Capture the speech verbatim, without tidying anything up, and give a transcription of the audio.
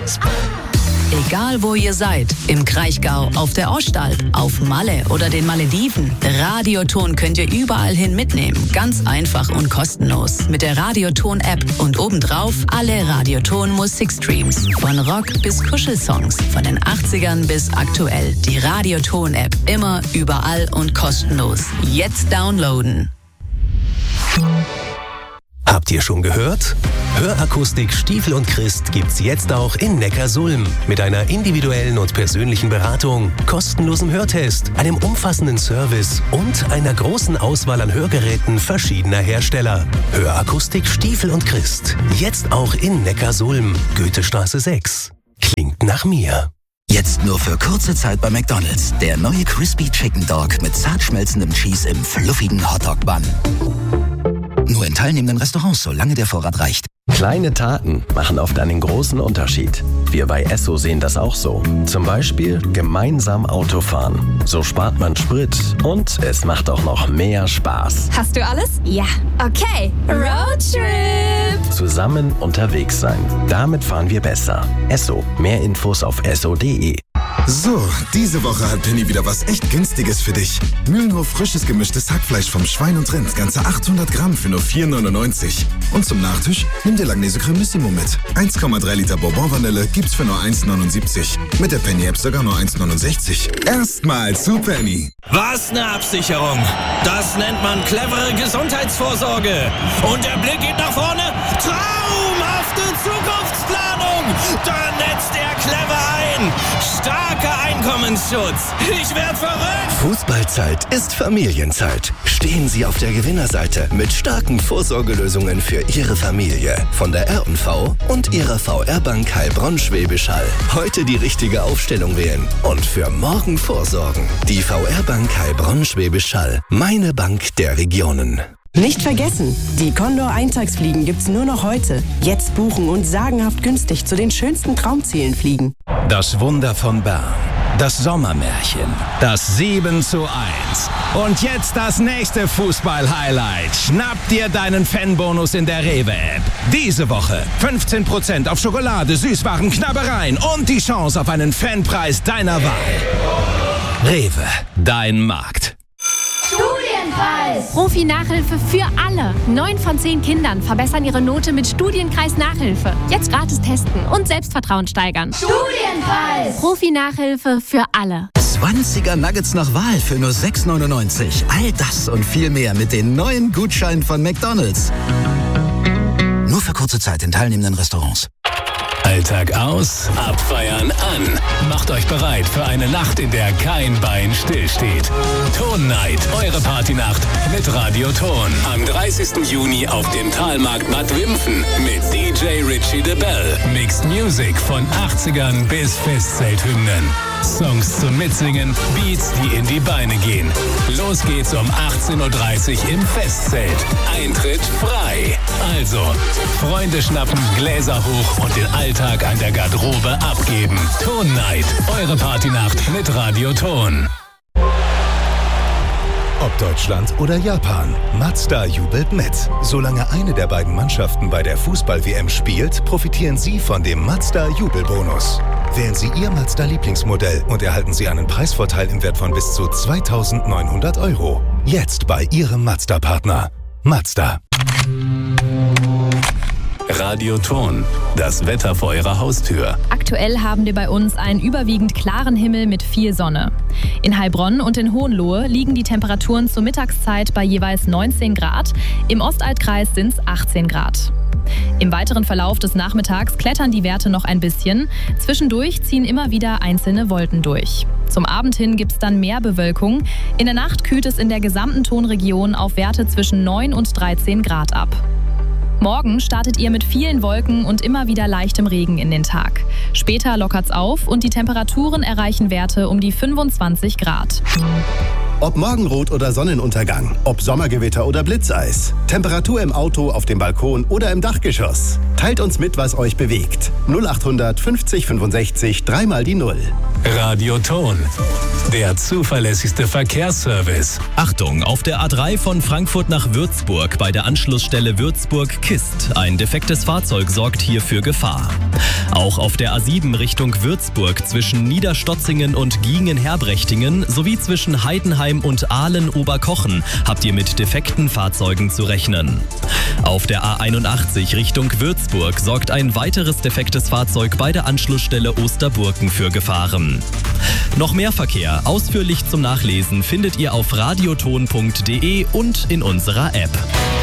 Egal wo ihr seid, im Kraichgau, auf der Ostalb, auf Malle oder den Malediven, Radioton könnt ihr überall hin mitnehmen. Ganz einfach und kostenlos. Mit der Radioton-App und obendrauf alle Radioton-Musikstreams. Von Rock bis Kuschelsongs, von den achtzigern bis aktuell. Die Radioton-App. Immer, überall und kostenlos. Jetzt downloaden. Habt ihr schon gehört? Hörakustik Stiefel und Christ gibt's jetzt auch in Neckarsulm. Mit einer individuellen und persönlichen Beratung, kostenlosem Hörtest, einem umfassenden Service und einer großen Auswahl an Hörgeräten verschiedener Hersteller. Hörakustik Stiefel und Christ. Jetzt auch in Neckarsulm. Goethestraße sechs. Klingt nach mir. Jetzt nur für kurze Zeit bei McDonald's. Der neue Crispy Chicken Dog mit zart schmelzendem Cheese im fluffigen Hotdog-Bun. Nur in teilnehmenden Restaurants, solange der Vorrat reicht. Kleine Taten machen oft einen großen Unterschied. Wir bei Esso sehen das auch so. Zum Beispiel gemeinsam Auto fahren. So spart man Sprit und es macht auch noch mehr Spaß. Hast du alles? Ja. Okay. Roadtrip. Zusammen unterwegs sein. Damit fahren wir besser. Esso. Mehr Infos auf esso punkt de. So, diese Woche hat Penny wieder was echt Günstiges für dich. Mühlenhof frisches gemischtes Hackfleisch vom Schwein und Rind, ganze achthundert Gramm für nur vier neunundneunzig. Und zum Nachtisch nimm dir Langnese Cremissimo mit. eins Komma drei Liter Bourbon Vanille gibt's für nur eins neunundsiebzig. Mit der Penny-App sogar nur eins neunundsechzig. Erstmal zu Penny. Was eine Absicherung. Das nennt man clevere Gesundheitsvorsorge. Und der Blick geht nach vorne. Traumhafte Zukunftsplanung. Da netzt er clever ein. Starker Einkommensschutz. Ich werd verrückt. Fußballzeit ist Familienzeit. Stehen Sie auf der Gewinnerseite mit starken Vorsorgelösungen für Ihre Familie. Von der R und V und Ihrer V R-Bank Heilbronn-Schwäbisch Hall. Heute die richtige Aufstellung wählen und für morgen vorsorgen. Die V R-Bank Heilbronn-Schwäbisch Hall. Meine Bank der Regionen. Nicht vergessen, die Condor-Eintagsfliegen gibt's nur noch heute. Jetzt buchen und sagenhaft günstig zu den schönsten Traumzielen fliegen. Das Wunder von Bern. Das Sommermärchen. Das sieben zu eins. Und jetzt das nächste Fußball-Highlight. Schnapp dir deinen Fanbonus in der Rewe-App. Diese Woche fünfzehn Prozent auf Schokolade, Süßwaren, Knabbereien und die Chance auf einen Fanpreis deiner Wahl. Rewe, dein Markt. Studienpreis! Profi-Nachhilfe für alle. Neun von zehn Kindern verbessern ihre Note mit Studienkreis-Nachhilfe. Jetzt gratis testen und Selbstvertrauen steigern. Studienpreis! Profi-Nachhilfe für alle. zwanziger Nuggets nach Wahl für nur sechs neunundneunzig. All das und viel mehr mit den neuen Gutscheinen von McDonald's. Nur für kurze Zeit in teilnehmenden Restaurants. Alltag aus, abfeiern an. Macht euch bereit für eine Nacht, in der kein Bein stillsteht. Ton Night, eure Partynacht mit Radio Ton. Am dreißigsten Juni auf dem Talmarkt Bad Wimpfen mit D J Richie de Bell. Mixed Music von achtzigern bis Festzelthymnen. Songs zum Mitsingen, Beats, die in die Beine gehen. Los geht's um achtzehn Uhr dreißig im Festzelt. Eintritt frei. Also, Freunde schnappen, Gläser hoch und den Alltag an der Garderobe abgeben. Ton Night, eure Partynacht mit Radio Ton. Ob Deutschland oder Japan, Mazda jubelt mit. Solange eine der beiden Mannschaften bei der Fußball-W M spielt, profitieren Sie von dem Mazda Jubelbonus. Wählen Sie Ihr Mazda-Lieblingsmodell und erhalten Sie einen Preisvorteil im Wert von bis zu zweitausendneunhundert Euro. Jetzt bei Ihrem Mazda-Partner. Mazda. Radio Ton, das Wetter vor Ihrer Haustür. Aktuell haben wir bei uns einen überwiegend klaren Himmel mit viel Sonne. In Heilbronn und in Hohenlohe liegen die Temperaturen zur Mittagszeit bei jeweils neunzehn Grad. Im Ostalbkreis sind es achtzehn Grad. Im weiteren Verlauf des Nachmittags klettern die Werte noch ein bisschen. Zwischendurch ziehen immer wieder einzelne Wolken durch. Zum Abend hin gibt es dann mehr Bewölkung. In der Nacht kühlt es in der gesamten Tonregion auf Werte zwischen neun und dreizehn Grad ab. Morgen startet ihr mit vielen Wolken und immer wieder leichtem Regen in den Tag. Später lockert's auf und die Temperaturen erreichen Werte um die fünfundzwanzig Grad. Ob Morgenrot oder Sonnenuntergang, ob Sommergewitter oder Blitzeis. Temperatur im Auto, auf dem Balkon oder im Dachgeschoss. Teilt uns mit, was euch bewegt. null achthundert fünfzig fünfundsechzig, dreimal die Null. Radio Ton, der zuverlässigste Verkehrsservice. Achtung, auf der A drei von Frankfurt nach Würzburg bei der Anschlussstelle Würzburg-Kist. Ein defektes Fahrzeug sorgt hier für Gefahr. Auch auf der A sieben Richtung Würzburg zwischen Niederstotzingen und Giengen-Herbrechtingen sowie zwischen Heidenheim und Aalen-Oberkochen habt ihr mit defekten Fahrzeugen zu rechnen. Auf der A einundachtzig Richtung Würzburg sorgt ein weiteres defektes Fahrzeug bei der Anschlussstelle Osterburken für Gefahren. Noch mehr Verkehr, ausführlich zum Nachlesen, findet ihr auf radioton punkt de und in unserer App.